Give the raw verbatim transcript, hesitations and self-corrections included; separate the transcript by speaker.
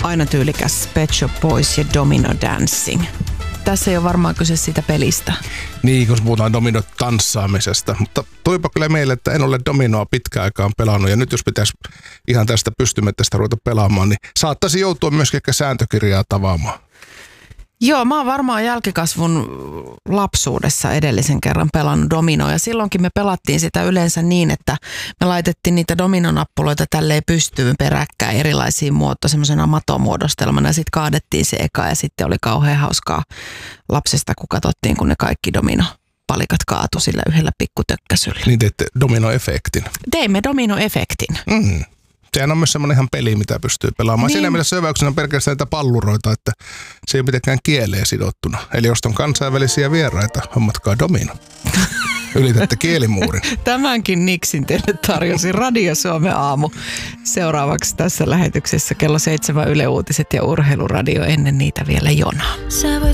Speaker 1: aina tyylikäs Pet Shop Boys ja Domino Dancing. Tässä ei ole varmaan kyse siitä pelistä.
Speaker 2: Niin, kun puhutaan domino-tanssaamisesta. Mutta tuipa kyllä meille, että en ole dominoa pitkään aikaan pelannut. Ja nyt jos pitäisi ihan tästä pystymettästä ruveta pelaamaan, niin saattaisi joutua myöskin ehkä sääntökirjaa tavaamaan.
Speaker 1: Joo, mä oon varmaan jälkikasvun lapsuudessa edellisen kerran pelannut dominoa. Ja silloinkin me pelattiin sitä yleensä niin, että me laitettiin niitä dominonappuloita tälleen pystyyn peräkkäin erilaisiin muotoja, semmoisena matomuodostelmana. Ja sitten kaadettiin se eka ja sitten oli kauhean hauskaa lapsesta, kun katsottiin, kun ne kaikki dominopalikat kaatu sillä yhdellä pikkutökkäsyllä.
Speaker 2: Niin teitte dominoefektin.
Speaker 1: Teimme dominoefektin.
Speaker 2: Mm. Sehän on myös semmoinen ihan peli, mitä pystyy pelaamaan. Niin. Siinä mielessä syväyksenä on pelkästään näitä palluroita, että se ei ole mitenkään kieleen sidottuna. Eli jos on kansainvälisiä vieraita, hommatkaa domino. Ylitätte kielimuurin.
Speaker 1: Tämänkin niksin teille tarjosi Radio Suomen aamu. Seuraavaksi tässä lähetyksessä kello seitsemän Yle Uutiset ja Urheiluradio, ennen niitä vielä Jona.